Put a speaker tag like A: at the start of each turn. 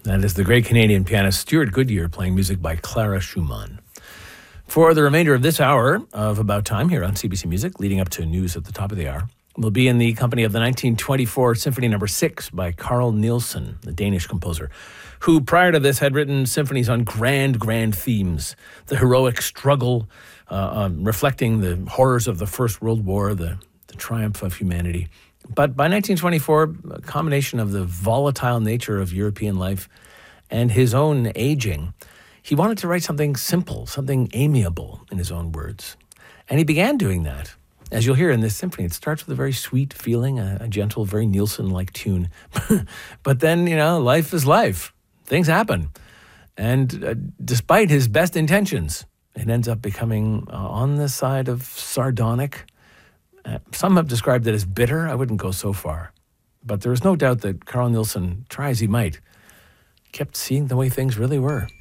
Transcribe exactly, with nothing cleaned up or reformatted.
A: That is the great Canadian pianist Stuart Goodyear playing music by Clara Schumann. For the remainder of this hour of About Time here on C B C Music, leading up to news at the top of the hour, we'll be in the company of the nineteen twenty-four Symphony Number six by Carl Nielsen, the Danish composer, who prior to this had written symphonies on grand, grand themes. The heroic struggle, uh, um, reflecting the horrors of the First World War, the, the triumph of humanity. But by nineteen twenty-four, a combination of the volatile nature of European life and his own aging, he wanted to write something simple, something amiable, in his own words. And he began doing that. As you'll hear in this symphony, it starts with a very sweet feeling, a, a gentle, very Nielsen-like tune. But then, you know, life is life. Things happen. And uh, despite his best intentions, it ends up becoming uh, on the side of sardonic. Uh, some have described it as bitter. I wouldn't go so far. But there is no doubt that Carl Nielsen, try as he might, kept seeing the way things really were.